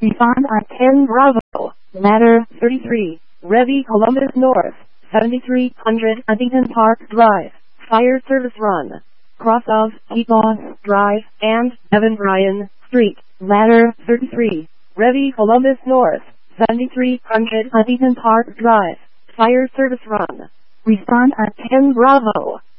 Respond at 10 Bravo. Ladder 33. Ready Columbus North. 7300 Huntington Park Drive. Fire service run. Cross of Eagles Drive and Evan Bryan Street. Ladder 33. Ready Columbus North. 7300 Huntington Park Drive. Fire service run. Respond at 10 Bravo.